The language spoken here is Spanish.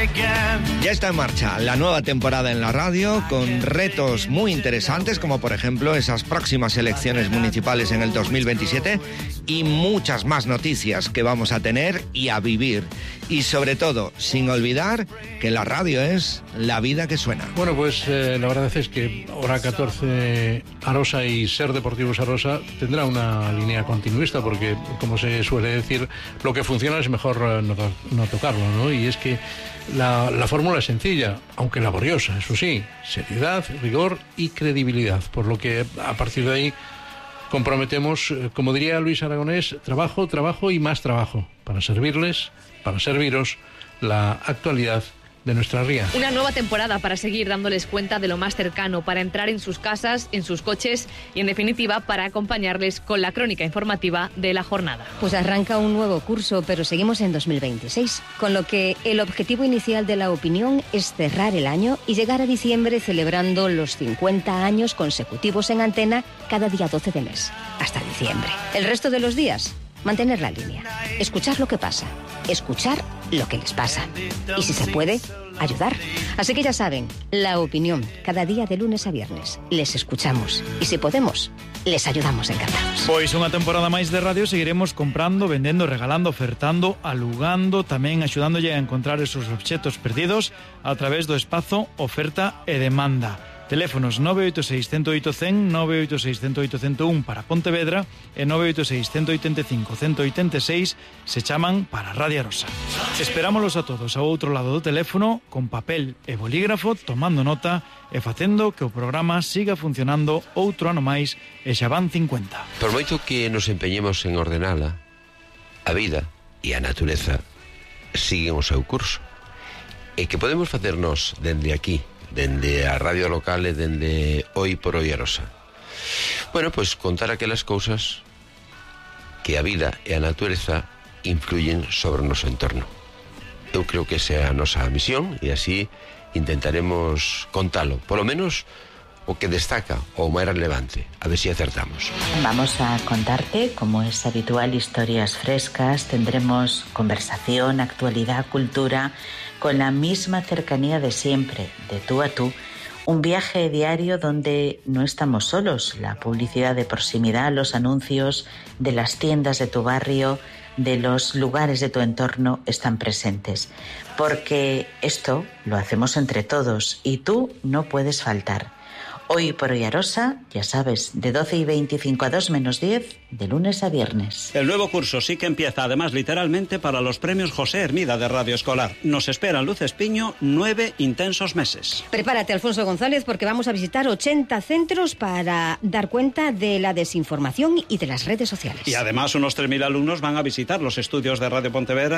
Ya está en marcha la nueva temporada en la radio, con retos muy interesantes, como por ejemplo esas próximas elecciones municipales en el 2027 y muchas más noticias que vamos a tener y a vivir. Y sobre todo, sin olvidar que la radio es la vida que suena. Bueno, pues la verdad es que Hora 14 Arosa y Ser Deportivos Arosa tendrá una línea continuista, porque, como se suele decir, lo que funciona es mejor no tocarlo, ¿no? Y es que la fórmula es sencilla, aunque laboriosa, eso sí: seriedad, rigor y credibilidad. Por lo que a partir de ahí comprometemos, como diría Luis Aragonés, trabajo, trabajo y más trabajo, para servirles, para serviros la actualidad de nuestra ría. Una nueva temporada para seguir dándoles cuenta de lo más cercano, para entrar en sus casas, en sus coches y, en definitiva, para acompañarles con la crónica informativa de la jornada. Pues arranca un nuevo curso, pero seguimos en 2026, con lo que el objetivo inicial de La Opinión es cerrar el año y llegar a diciembre celebrando los 50 años consecutivos en antena cada día 12 de mes, hasta diciembre. El resto de los días, mantener la línea, escuchar lo que pasa, escuchar lo que les pasa y, si se puede, ayudar. Así que ya saben, La Opinión, cada día de lunes a viernes. Les escuchamos y, si podemos, les ayudamos encantados. Pois unha temporada máis de radio seguiremos comprando, vendendo, regalando, ofertando, alugando, tamén axudándolle a encontrar esos obxetos perdidos a través do espazo Oferta e Demanda. Teléfonos 986 108 100, 986 108 101 para Pontevedra e 986 185 186 se chaman para Radio Arosa. Esperámolos a todos ao outro lado do teléfono, con papel e bolígrafo, tomando nota e facendo que o programa siga funcionando outro ano máis, e xa van 50. Por moito que nos empeñemos en ordenala, a vida e a natureza siguen o seu curso, e que podemos facernos dende aquí, dende a radio local e dende Hoy por Hoy Arosa. Bueno, pois contar aquelas cousas que a vida e a natureza influyen sobre o noso entorno. Eu creo que esa é a nosa misión e así intentaremos contalo, polo menos o que destaca o máis relevante, a ver si acertamos. Vamos a contarte, como es habitual, historias frescas, tendremos conversación, actualidad, cultura, con la misma cercanía de siempre, de tú a tú, un viaje diario donde no estamos solos. La publicidad de proximidad, los anuncios de las tiendas de tu barrio, de los lugares de tu entorno están presentes, porque esto lo hacemos entre todos y tú no puedes faltar. Hoy por Hoy Arosa, ya sabes, de 12:25 a 2 menos 10, de lunes a viernes. El nuevo curso sí que empieza, además, literalmente, para los premios José Hermida de Radio Escolar. Nos esperan, Luz Espiño, 9 intensos meses. Prepárate, Alfonso González, porque vamos a visitar 80 centros para dar cuenta de la desinformación y de las redes sociales. Y además, unos 3.000 alumnos van a visitar los estudios de Radio Pontevedra